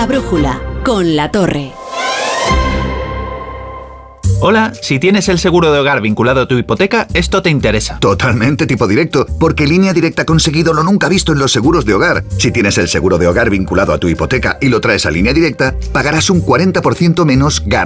Brújula, con La Torre. Hola, si tienes el seguro de hogar vinculado a tu hipoteca, esto te interesa. Totalmente tipo directo, porque Línea Directa ha conseguido lo nunca visto en los seguros de hogar. Si tienes el seguro de hogar vinculado a tu hipoteca y lo traes a Línea Directa, pagarás un 40% menos garantizado.